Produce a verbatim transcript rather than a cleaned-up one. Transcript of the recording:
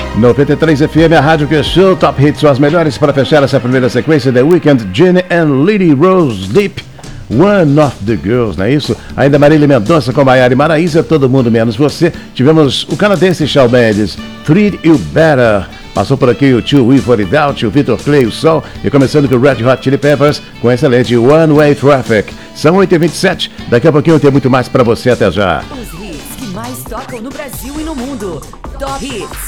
noventa e três F M, a rádio que show, Top Hits são as melhores para fechar essa primeira sequência. The Weeknd, Jenny and Lily Rose Deep, One of the Girls, não é isso? Ainda Marília Mendonça com Maiara e Maraísa, Todo Mundo Menos Você. Tivemos o canadense Shawn Mendes, Treat You Better. Passou por aqui o Tio We For It Out, o Vitor Clay, o Sol. E começando com o Red Hot Chili Peppers, com o excelente One Way Traffic. São oito e vinte e sete, daqui a pouquinho tem muito mais para você, até já. Os hits que mais tocam no Brasil e no mundo. Top Hits.